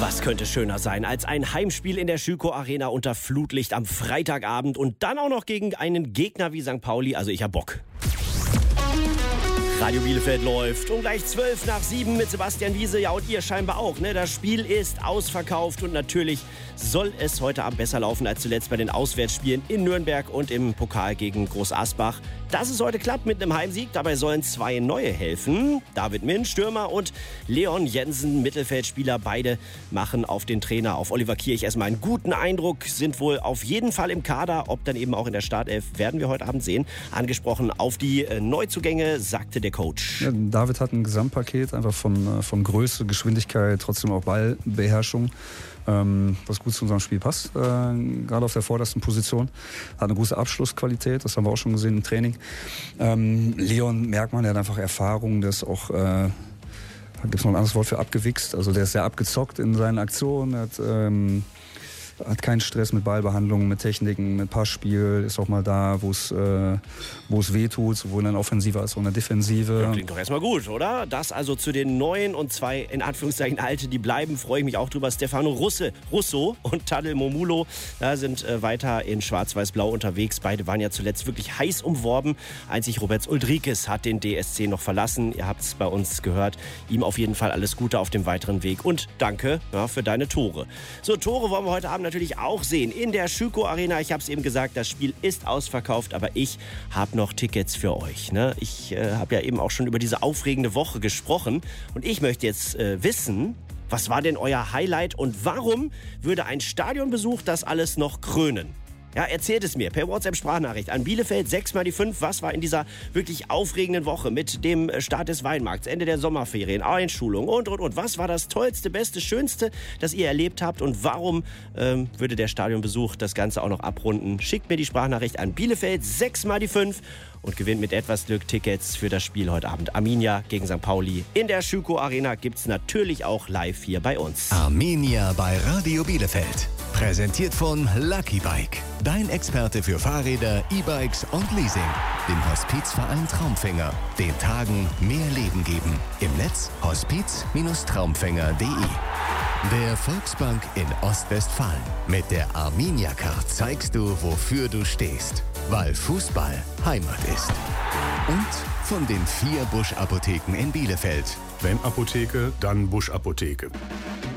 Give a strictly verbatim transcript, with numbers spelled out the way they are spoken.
Was könnte schöner sein als ein Heimspiel in der Schüco Arena unter Flutlicht am Freitagabend und dann auch noch gegen einen Gegner wie Sankt Pauli? Also ich hab Bock. Radio Bielefeld läuft um gleich zwölf nach sieben mit Sebastian Wiese. Ja, und ihr scheinbar auch, ne? Das Spiel ist ausverkauft und natürlich soll es heute Abend besser laufen als zuletzt bei den Auswärtsspielen in Nürnberg und im Pokal gegen Groß Asbach. Dass es heute klappt mit einem Heimsieg, dabei sollen zwei neue helfen. David Min, Stürmer, und Leon Jensen, Mittelfeldspieler. Beide machen auf den Trainer, auf Oliver Kirch, erstmal einen guten Eindruck, sind wohl auf jeden Fall im Kader. Ob dann eben auch in der Startelf, werden wir heute Abend sehen. Angesprochen auf die Neuzugänge, sagte der Coach. Ja, David hat ein Gesamtpaket, einfach von, von Größe, Geschwindigkeit, trotzdem auch Ballbeherrschung, ähm, was gut zu unserem Spiel passt, äh, gerade auf der vordersten Position. Hat eine gute Abschlussqualität, das haben wir auch schon gesehen im Training. Ähm, Leon merkt man, der hat einfach Erfahrung, der ist auch, äh, gibt es noch ein anderes Wort für abgewichst, also der ist sehr abgezockt in seinen Aktionen, hat, ähm, hat keinen Stress mit Ballbehandlungen, mit Techniken, mit Passspiel, ist auch mal da, wo es äh, wo es weh tut, sowohl in der Offensive als auch in der Defensive. Ja, klingt doch erstmal gut, oder? Das also zu den Neuen und zwei, in Anführungszeichen, Alte, die bleiben, freue ich mich auch drüber. Stefano Russe, Russo und Tadel Momulo, da sind äh, weiter in Schwarz-Weiß-Blau unterwegs. Beide waren ja zuletzt wirklich heiß umworben. Einzig Roberts Uldrikes hat den D S C noch verlassen. Ihr habt es bei uns gehört. Ihm auf jeden Fall alles Gute auf dem weiteren Weg und danke ja, für deine Tore. So, Tore wollen wir heute Abend natürlich auch sehen in der Schüco Arena. Ich habe es eben gesagt, das Spiel ist ausverkauft, aber ich habe noch Tickets für euch. Ne? Ich äh, habe ja eben auch schon über diese aufregende Woche gesprochen und ich möchte jetzt äh, wissen, was war denn euer Highlight und warum würde ein Stadionbesuch das alles noch krönen? Ja, erzählt es mir per WhatsApp-Sprachnachricht an Bielefeld sechs mal die fünf. Was war in dieser wirklich aufregenden Woche mit dem Start des Weinmarkts, Ende der Sommerferien, Einschulung und, und, und. Was war das Tollste, Beste, Schönste, das ihr erlebt habt? Und warum ähm, würde der Stadionbesuch das Ganze auch noch abrunden? Schickt mir die Sprachnachricht an Bielefeld sechs mal die fünf und gewinnt mit etwas Glück Tickets für das Spiel heute Abend. Arminia gegen Sankt Pauli. In der Schüco Arena gibt's natürlich auch live hier bei uns. Arminia bei Radio Bielefeld. Präsentiert von Lucky Bike. Dein Experte für Fahrräder, E-Bikes und Leasing. Dem Hospizverein Traumfänger. Den Tagen mehr Leben geben. Im Netz hospiz Traumfänger punkt de. Der Volksbank in Ostwestfalen. Mit der Arminia-Card zeigst du, wofür du stehst. Weil Fußball Heimat ist. Und von den vier Busch-Apotheken in Bielefeld. Wenn Apotheke, dann Busch-Apotheke.